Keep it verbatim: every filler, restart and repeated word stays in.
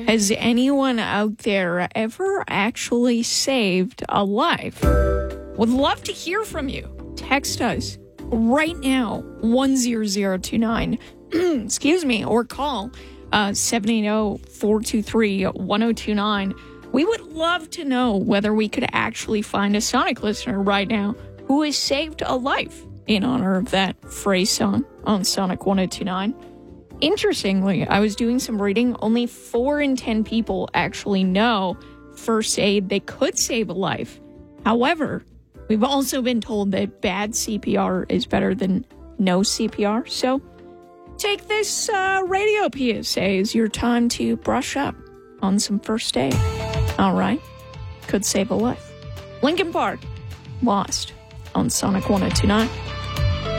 Has anyone out there ever actually saved a life? Would love to hear from you. Text us right now, one zero zero two nine. Excuse me, or call uh, seven eight zero, four two three, one zero two nine. We would love to know whether we could actually find a Sonic listener right now who has saved a life in honor of that phrase song on Sonic one zero two nine. Interestingly, I was doing some reading. Only four in ten people actually know first aid that could save a life. However, we've also been told that bad C P R is better than no C P R. So take this uh, radio P S A as your time to brush up on some first aid. All right. Could save a life. Linkin Park, Lost on Sonic one zero two nine.